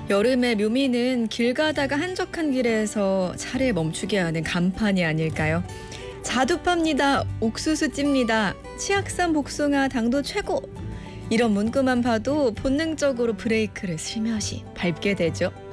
여름의 묘미는 길 가다가 한적한 길에서 차를 멈추게 하는 간판이 아닐까요? 자두 팝니다. 옥수수 찝니다. 치악산 복숭아 당도 최고. 이런 문구만 봐도 본능적으로 브레이크를 슬며시 밟게 되죠.